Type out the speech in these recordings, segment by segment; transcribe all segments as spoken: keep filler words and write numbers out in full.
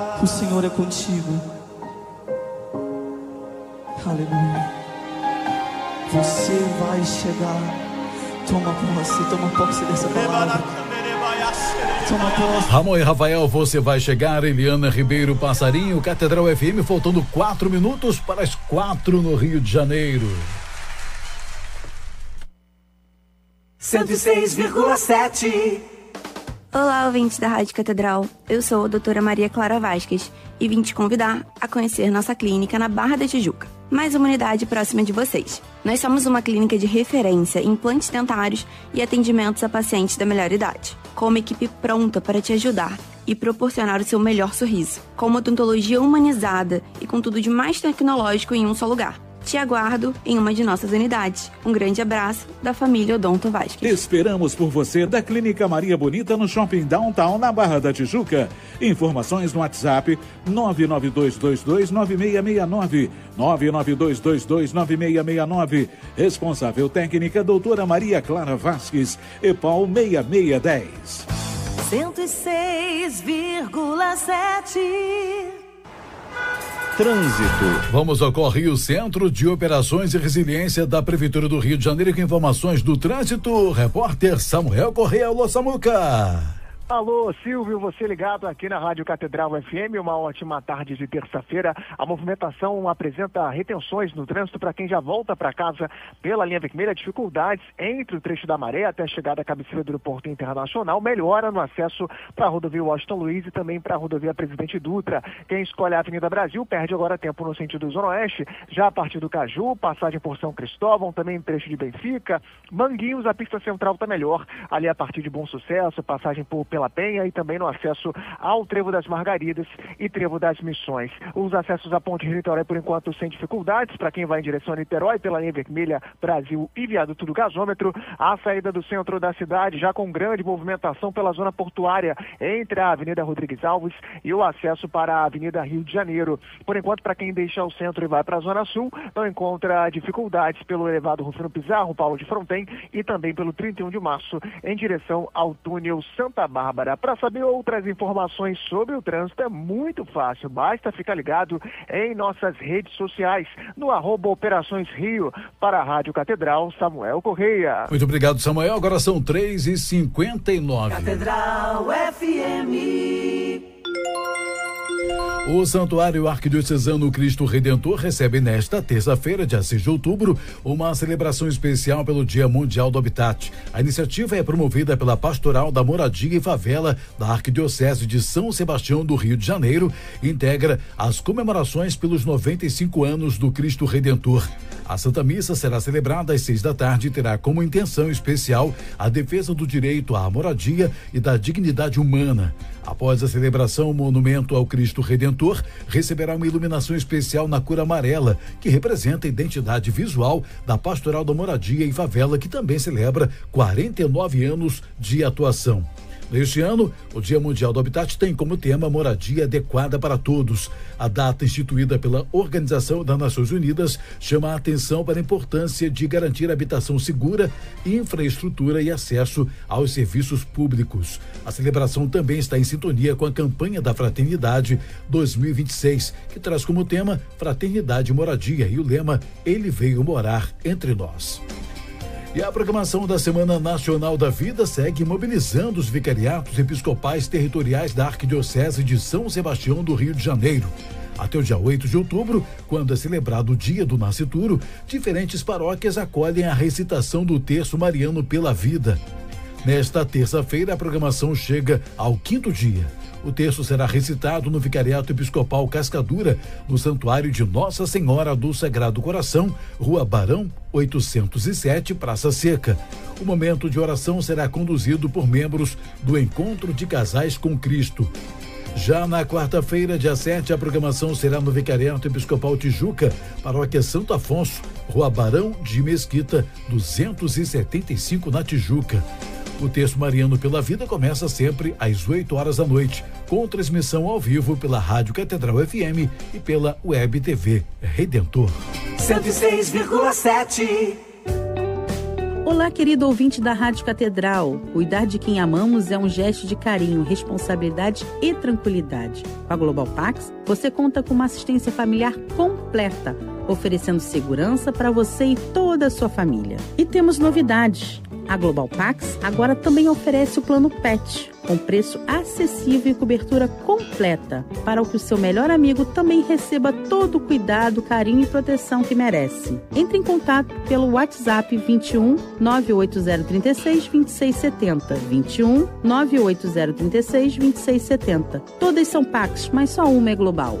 O Senhor é contigo. Aleluia. Você vai chegar. Toma posse, toma posse dessa palavra. Toma posse. Ramon e Rafael, você vai chegar. Eliana Ribeiro Passarinho, Catedral F M, faltando quatro minutos para as quatro no Rio de Janeiro. cento e seis vírgula sete. Olá, ouvintes da Rádio Catedral. Eu sou a doutora Maria Clara Vasquez e vim te convidar a conhecer nossa clínica na Barra da Tijuca. Mais uma unidade próxima de vocês. Nós somos uma clínica de referência em implantes dentários e atendimentos a pacientes da melhor idade, com uma equipe pronta para te ajudar e proporcionar o seu melhor sorriso, com uma odontologia humanizada e com tudo de mais tecnológico em um só lugar. Te aguardo em uma de nossas unidades. Um grande abraço da família Odonto Vasquez. Esperamos por você da Clínica Maria Bonita no Shopping Downtown, na Barra da Tijuca. Informações no WhatsApp nove nove dois dois dois nove seis seis nove, nove nove dois dois dois nove seis seis nove. Responsável técnica doutora Maria Clara Vasquez, EPAL seis seis um zero. cento e seis vírgula sete. Trânsito. Vamos ao Correio Centro de Operações e Resiliência da Prefeitura do Rio de Janeiro com informações do trânsito. Repórter Samuel Correia. Alô, Samuca. Alô, Silvio, você ligado aqui na Rádio Catedral F M, uma ótima tarde de terça-feira. A movimentação apresenta retenções no trânsito para quem já volta para casa pela linha vermelha, dificuldades entre o trecho da Maré até a chegada à cabeceira do aeroporto internacional, melhora no acesso para a rodovia Washington Luiz e também para a rodovia Presidente Dutra. Quem escolhe a Avenida Brasil perde agora tempo no sentido Zona Oeste, já a partir do Caju, passagem por São Cristóvão, também trecho de Benfica, Manguinhos, a pista central está melhor, ali a partir de Bom Sucesso, passagem por Pela Penha e também no acesso ao Trevo das Margaridas e Trevo das Missões. Os acessos à Ponte Rio Niterói, por enquanto, sem dificuldades, para quem vai em direção a Niterói, pela linha vermelha Brasil e Viaduto do Gasômetro. A saída do centro da cidade, já com grande movimentação pela zona portuária, entre a Avenida Rodrigues Alves e o acesso para a Avenida Rio de Janeiro. Por enquanto, para quem deixa o centro e vai para a Zona Sul, não encontra dificuldades pelo elevado Rufino Pizarro, Paulo de Fronten e também pelo trinta e um de março, em direção ao túnel Santa Bárbara. Para saber outras informações sobre o trânsito é muito fácil, basta ficar ligado em nossas redes sociais, no arroba Operações Rio. Para a Rádio Catedral, Samuel Correia. Muito obrigado, Samuel. Agora são três e cinquenta e nove. Catedral F M. O Santuário Arquidiocesano Cristo Redentor recebe nesta terça-feira, dia seis de outubro, uma celebração especial pelo Dia Mundial do Habitat. A iniciativa é promovida pela Pastoral da Moradia e Favela da Arquidiocese de São Sebastião do Rio de Janeiro e integra as comemorações pelos noventa e cinco anos do Cristo Redentor. A Santa Missa será celebrada às seis da tarde e terá como intenção especial a defesa do direito à moradia e da dignidade humana. Após a celebração, o monumento ao Cristo Redentor receberá uma iluminação especial na cor amarela, que representa a identidade visual da Pastoral da Moradia e Favela, que também celebra quarenta e nove anos de atuação. Neste ano, o Dia Mundial do Habitat tem como tema moradia adequada para todos. A data instituída pela Organização das Nações Unidas chama a atenção para a importância de garantir habitação segura, infraestrutura e acesso aos serviços públicos. A celebração também está em sintonia com a campanha da Fraternidade dois mil e vinte e seis, que traz como tema Fraternidade e Moradia e o lema Ele Veio Morar Entre Nós. E a programação da Semana Nacional da Vida segue mobilizando os vicariatos episcopais territoriais da Arquidiocese de São Sebastião do Rio de Janeiro. Até o dia oito de outubro, quando é celebrado o Dia do Nascituro, diferentes paróquias acolhem a recitação do Terço Mariano pela Vida. Nesta terça-feira, a programação chega ao quinto dia. O texto será recitado no Vicariato Episcopal Cascadura, no Santuário de Nossa Senhora do Sagrado Coração, Rua Barão oitocentos e sete, Praça Seca. O momento de oração será conduzido por membros do Encontro de Casais com Cristo. Já na quarta-feira, dia sete, a programação será no Vicariato Episcopal Tijuca, Paróquia Santo Afonso, Rua Barão de Mesquita, duzentos e setenta e cinco, na Tijuca. O Terço Mariano pela Vida começa sempre às oito horas da noite, com transmissão ao vivo pela Rádio Catedral F M e pela Web T V Redentor. cento e seis vírgula sete. Olá, querido ouvinte da Rádio Catedral. Cuidar de quem amamos é um gesto de carinho, responsabilidade e tranquilidade. Com a Global Pax, você conta com uma assistência familiar completa, oferecendo segurança para você e toda a sua família. E temos novidades. A Global Pax agora também oferece o plano Pet, com preço acessível e cobertura completa, para que o seu melhor amigo também receba todo o cuidado, carinho e proteção que merece. Entre em contato pelo WhatsApp vinte e um, nove oito zero, três seis, vinte e seis setenta, vinte e um, nove oito zero, três seis, vinte e seis setenta. Todas são Pax, mas só uma é global.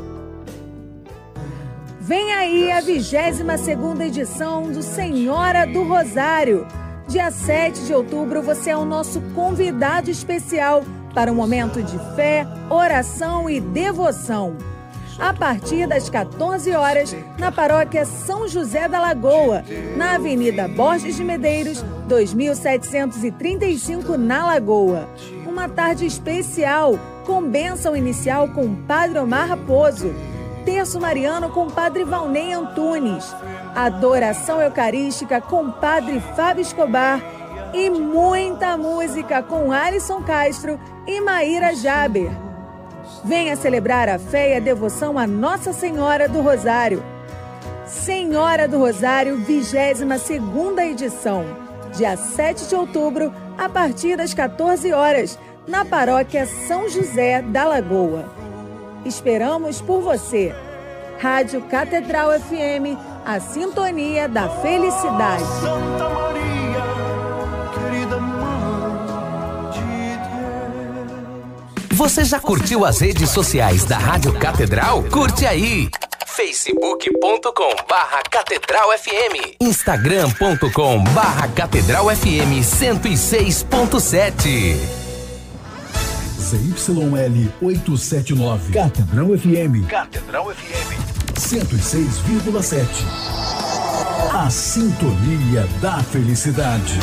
Vem aí a vigésima segunda edição do Senhora do Rosário. Dia sete de outubro, você é o nosso convidado especial para um momento de fé, oração e devoção. A partir das quatorze horas, na paróquia São José da Lagoa, na Avenida Borges de Medeiros, dois mil setecentos e trinta e cinco, na Lagoa. Uma tarde especial, com bênção inicial com o Padre Omar Raposo, terço mariano com o Padre Valnei Antunes, adoração eucarística com Padre Fábio Escobar e muita música com Alisson Castro e Maíra Jaber. Venha celebrar a fé e a devoção a Nossa Senhora do Rosário. Senhora do Rosário, vigésima segunda edição, dia sete de outubro, a partir das quatorze horas, na paróquia São José da Lagoa. Esperamos por você. Rádio Catedral F M, a sintonia da felicidade. Santa Maria, querida Mãe de Deus. Você já curtiu as redes sociais da Rádio Catedral? Curte aí! facebook ponto com barra Catedral F M, instagram ponto com barra Catedral F M cento e seis ponto sete. Z Y L oitocentos e setenta e nove, Catedral F M. Catedral F M cento e seis vírgula sete. A sintonia da felicidade.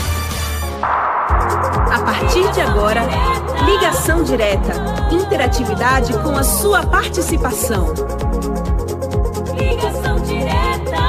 A partir de agora, ligação direta, interatividade com a sua participação. Ligação direta.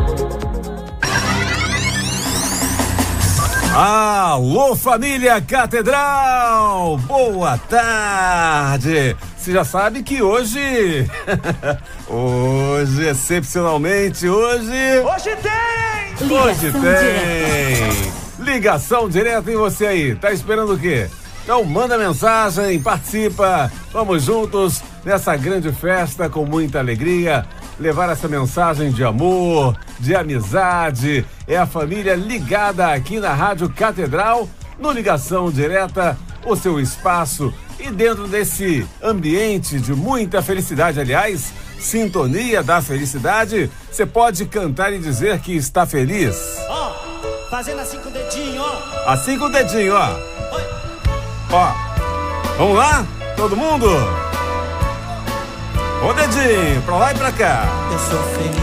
Alô, família Catedral! Boa tarde! Você já sabe que hoje, hoje, excepcionalmente, hoje... Hoje tem! Hoje tem! Direta. Ligação direta em você aí. Tá esperando o quê? Então manda mensagem, participa. Vamos juntos nessa grande festa com muita alegria. Levar essa mensagem de amor, de amizade. É a família ligada aqui na Rádio Catedral, no Ligação Direta, o seu espaço. E dentro desse ambiente de muita felicidade, aliás, sintonia da felicidade, você pode cantar e dizer que está feliz. Ó, oh, fazendo assim com o dedinho, ó. Assim com o dedinho, ó. Oi. Ó, vamos lá? Todo mundo? O dedinho, pra lá e pra cá. Eu sou feliz.